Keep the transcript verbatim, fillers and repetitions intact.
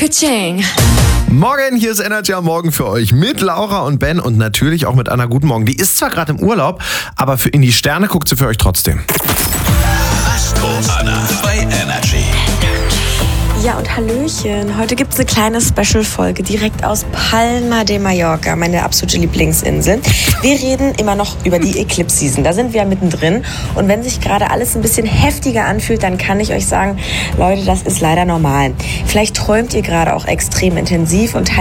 Ka-ching. Morgen, hier ist Energy am Morgen für euch mit Laura und Ben und natürlich auch mit Anna. Guten Morgen. Die ist zwar gerade im Urlaub, aber für in die Sterne guckt sie für euch trotzdem. Astro Anna bei Energy. Ja, und Hallöchen. Heute gibt es eine kleine Special-Folge direkt aus Palma de Mallorca, meine absolute Lieblingsinsel. Wir reden immer noch über die Eclipse-Season. Da sind wir mittendrin. Und wenn sich gerade alles ein bisschen heftiger anfühlt, dann kann ich euch sagen, Leute, das ist leider normal. Vielleicht träumt ihr gerade auch extrem intensiv und